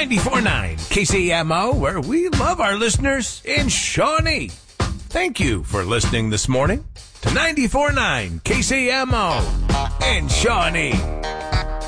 94.9 KCMO, where we love our listeners in Shawnee. Thank you for listening this morning to 94.9 KCMO in Shawnee.